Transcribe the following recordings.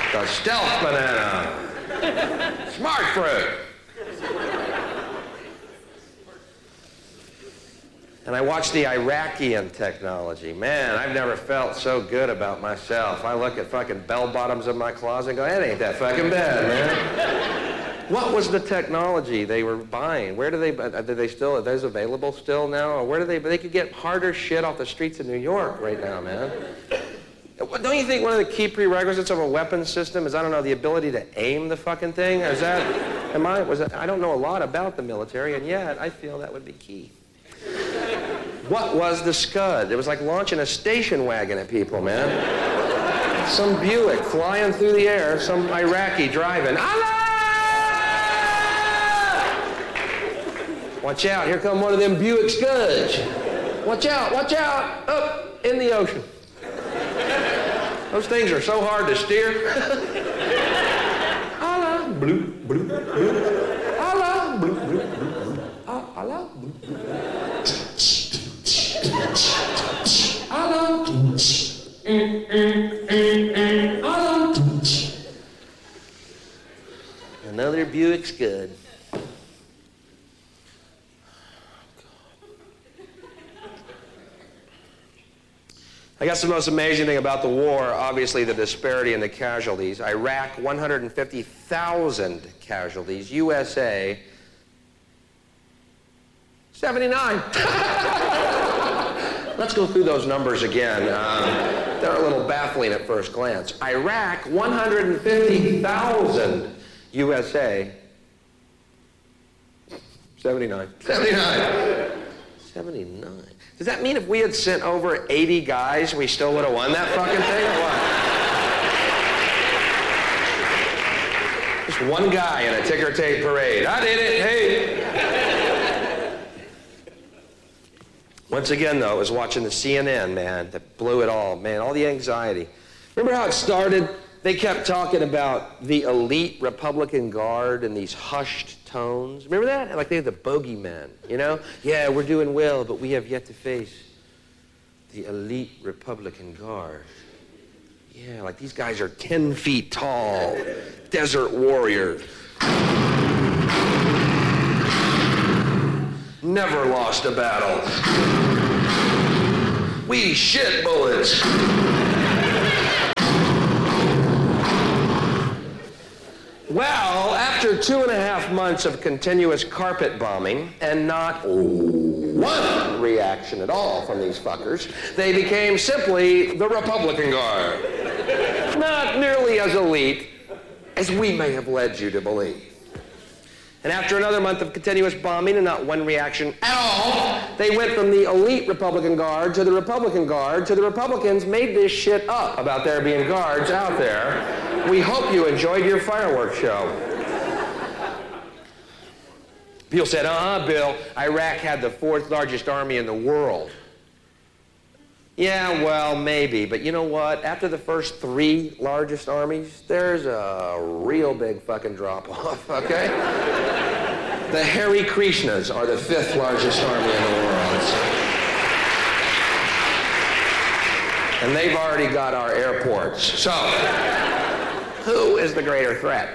The stealth banana. Smart fruit. And I watched the Iraqian technology. Man, I've never felt so good about myself. I look at fucking bell bottoms in my closet and go, that ain't that fucking bad, man. What was the technology they were buying? Where do they still, are those available still now? Or where do they could get harder shit off the streets of New York right now, man. Don't you think one of the key prerequisites of a weapons system is, I don't know, the ability to aim the fucking thing? Is that, I don't know a lot about the military, and yet I feel that would be key. What was the Scud? It was like launching a station wagon at people, man. Some Buick flying through the air, some Iraqi driving. Allah! Watch out, here come one of them Buick Scuds. Watch out, up in the ocean. Those things are so hard to steer. Allah, bloop, bloop, bloop. Allah, bloop, bloop, bloop. Allah, bloop, bloop. Another Buick Scud. I guess the most amazing thing about the war, obviously the disparity in the casualties. Iraq, 150,000 casualties. USA, 79. Let's go through those numbers again. They're a little baffling at first glance. Iraq, 150,000. USA, 79. 79. Does that mean if we had sent over 80 guys, we still would have won that fucking thing, or what? Just one guy in a ticker tape parade. I did it, hey. Once again, though, I was watching the CNN, man, that blew it all, man, all the anxiety. Remember how it started? They kept talking about the elite Republican Guard in these hushed tones. Remember that? Like they're the bogeymen, you know? Yeah, we're doing well, but we have yet to face the elite Republican Guard. Yeah, like these guys are 10 feet tall, desert warriors. Never lost a battle. We shit bullets. Well, after 2.5 months of continuous carpet bombing and not one reaction at all from these fuckers, they became simply the Republican Guard. Not nearly as elite as we may have led you to believe. And after another month of continuous bombing and not one reaction at all, they went from the elite Republican Guard to the Republican Guard to the Republicans made this shit up about there being guards out there. We hope you enjoyed your fireworks show. People said, Bill, Iraq had the 4th largest army in the world. Yeah, well, maybe, but you know what? After the first 3 largest armies, there's a real big fucking drop-off, okay? The Hare Krishnas are the 5th largest army in the world. And they've already got our airports. So, who is the greater threat?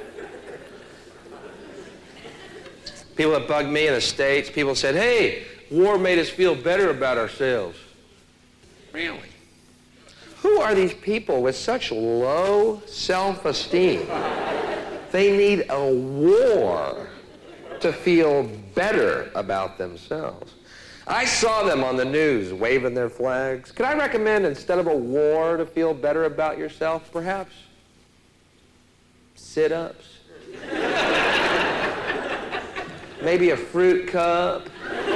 People that bugged me in the States, people said, hey, war made us feel better about ourselves. Really? Who are these people with such low self-esteem? They need a war to feel better about themselves. I saw them on the news waving their flags. Could I recommend, instead of a war to feel better about yourself, perhaps? Sit-ups. Maybe a fruit cup.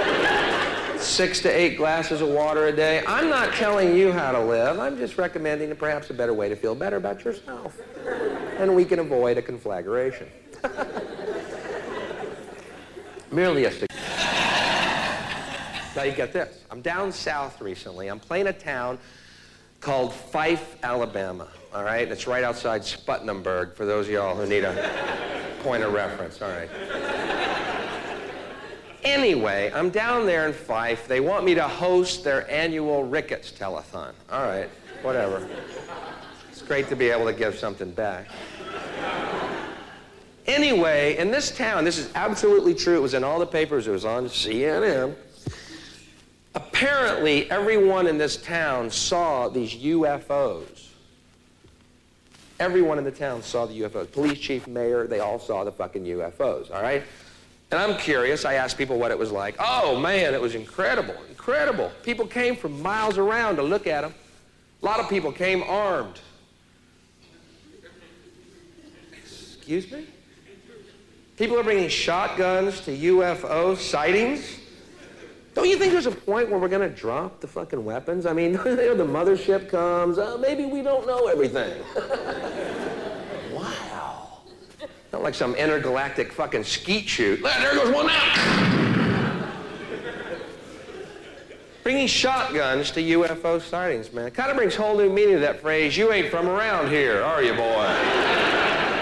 6 to 8 glasses of water a day. I'm not telling you how to live. I'm just recommending perhaps a better way to feel better about yourself. And we can avoid a conflagration. Merely a stick. Now you get this. I'm down south recently. I'm playing a town called Fife, Alabama. All right? It's right outside Sputnamburg for those of y'all who need a point of reference. All right. Anyway, I'm down there in Fife. They want me to host their annual Ricketts telethon. All right, whatever. It's great to be able to give something back. Anyway, in this town, this is absolutely true. It was in all the papers. It was on CNN. Apparently, everyone in this town saw these UFOs. Everyone in the town saw the UFOs. Police chief, mayor, they all saw the fucking UFOs, all right? And I'm curious. I asked people what it was like. Oh, man, it was incredible, incredible. People came from miles around to look at them. A lot of people came armed. Excuse me? People are bringing shotguns to UFO sightings. Don't you think there's a point where we're going to drop the fucking weapons? I mean, the mothership comes. Maybe we don't know everything. Wow. Not like some intergalactic fucking skeet shoot. There goes one now. Bringing shotguns to UFO sightings, man. Kind of brings whole new meaning to that phrase, you ain't from around here, are you, boy?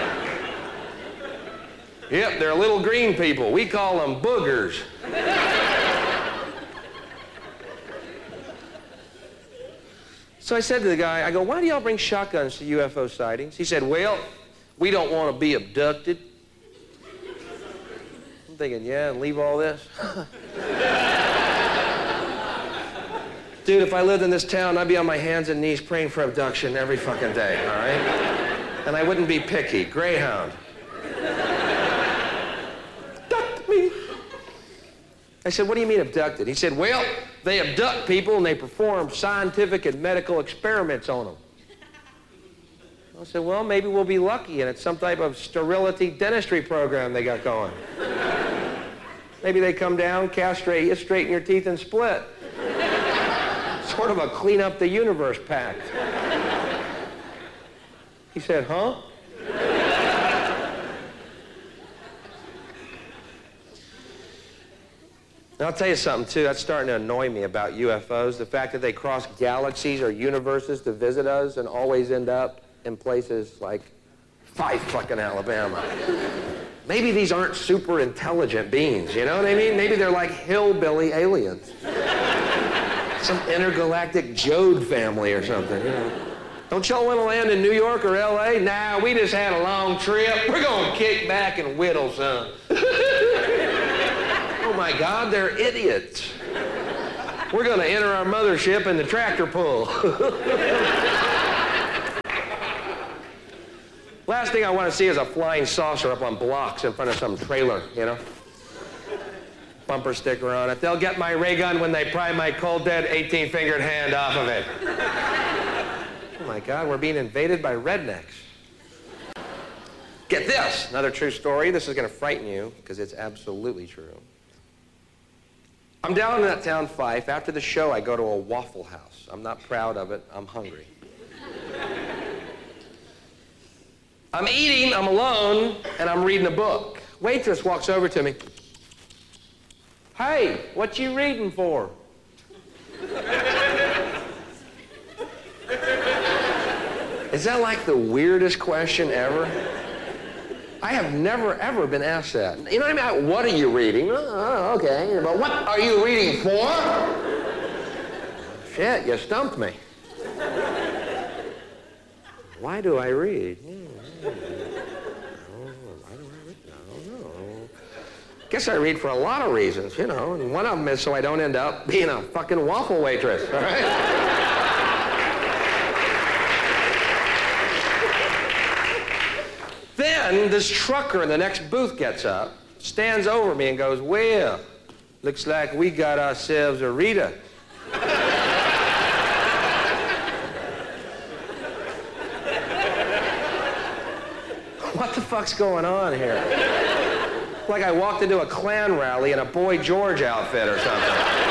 Yep, they're little green people. We call them boogers. So I said to the guy, I go, why do y'all bring shotguns to UFO sightings? He said, well, we don't want to be abducted. I'm thinking, yeah, and leave all this? Dude, if I lived in this town, I'd be on my hands and knees praying for abduction every fucking day, all right? And I wouldn't be picky. Greyhound. I said, what do you mean abducted? He said, well, they abduct people and they perform scientific and medical experiments on them. I said, well, maybe we'll be lucky and it's some type of sterility dentistry program they got going. Maybe they come down, castrate you, straighten your teeth and split. Sort of a clean up the universe pact. He said, huh? And I'll tell you something, too, that's starting to annoy me about UFOs. The fact that they cross galaxies or universes to visit us and always end up in places like Fife, fucking Alabama. Maybe these aren't super intelligent beings, you know what I mean? Maybe they're like hillbilly aliens. Some intergalactic Jode family or something, you know. Don't y'all want to land in New York or L.A.? Nah, we just had a long trip. We're going to kick back and whittle some. Oh my God, they're idiots. We're going to enter our mothership in the tractor pull. Last thing I want to see is a flying saucer up on blocks in front of some trailer, you know? Bumper sticker on it. They'll get my ray gun when they pry my cold dead 18-fingered hand off of it. Oh my God, we're being invaded by rednecks. Get this, another true story. This is going to frighten you because it's absolutely true. I'm down in that town, Fife. After the show, I go to a Waffle House. I'm not proud of it. I'm hungry. I'm eating, I'm alone, and I'm reading a book. Waitress walks over to me. Hey, what you reading for? Is that like the weirdest question ever? I have never, ever been asked that. You know what I mean? What are you reading? Oh, okay. But what are you reading for? Shit, you stumped me. Why do I read? Why do I read? I don't know. Guess I read for a lot of reasons, you know, and one of them is so I don't end up being a fucking waffle waitress, all right? Then this trucker in the next booth gets up, stands over me and goes, well, looks like we got ourselves a Rita. What the fuck's going on here? Like I walked into a Klan rally in a Boy George outfit or something.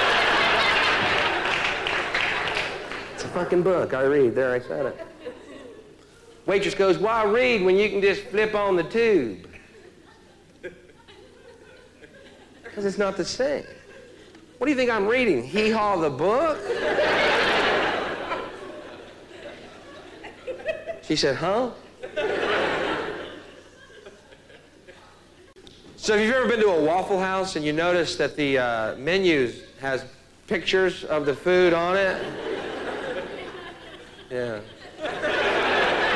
It's a fucking book I read. There, I said it. Waitress goes, why read when you can just flip on the tube? Because it's not the same. What do you think I'm reading? Hee Haw the book? She said, huh? So have you ever been to a Waffle House and you notice that the menu has pictures of the food on it? Yeah.